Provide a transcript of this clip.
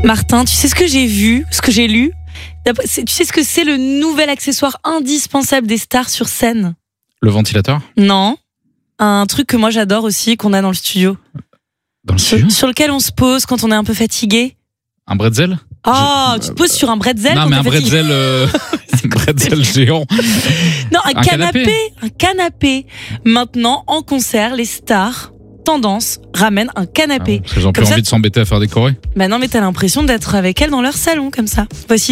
Martin, tu sais ce que j'ai vu, ce que j'ai lu? Tu sais ce que c'est le nouvel accessoire indispensable des stars sur scène? Le ventilateur? Non. Un truc que moi j'adore aussi, qu'on a dans le studio. Dans le studio? Sur lequel on se pose quand on est un peu fatigué. Un bretzel? Tu te poses sur un bretzel? Non, mais un bretzel, un bretzel géant. Non, un canapé. Maintenant, en concert, les stars, tendance, ramènent un canapé. Ils ont plus envie de s'embêter à faire décorer. Bah non, mais t'as l'impression d'être avec elles dans leur salon, comme ça. Voici